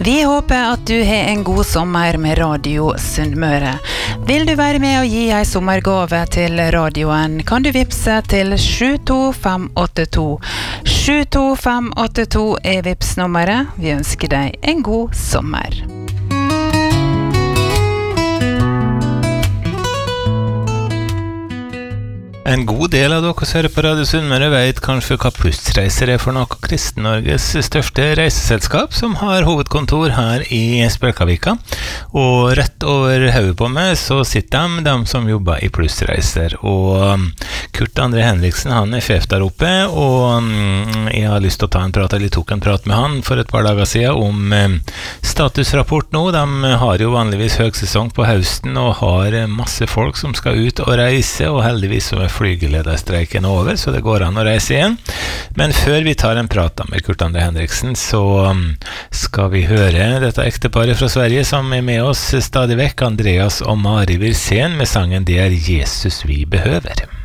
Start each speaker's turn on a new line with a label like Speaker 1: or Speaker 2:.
Speaker 1: Vi håper at du har en god sommer med Radio Sunnmøre. Vil du være med og gi en sommergave til radioen, kan du vipse til 72582. 72582 er vipsnummeret. Vi ønsker deg en god sommer.
Speaker 2: En god del av dere som hører på Radio Sunnmøre vet kanskje hva Plussreiser er for noe. Kristen-Norges største reiseselskap som har hovedkontor her i Spjelkavika. Og rett over hodet på meg så sitter de som jobber i Plussreiser. Og Kurt André Henriksen, han er sjef der oppe, og jeg har lyst til å ta en prat, eller tok en prat med han for et par dager siden om statusrapport nå. De har jo vanligvis høgsesong på høsten og har masse folk som skal ut og reise, og heldigvis så er flygelederstreiken over, så det går an å reise igjen. Men før vi tar en prat med Kurt André Henriksen, så skal vi høre dette ekteparet fra Sverige som er med oss stadig vekk, Andreas og Mari Wirsén, med sangen «Det er Jesus vi behøver».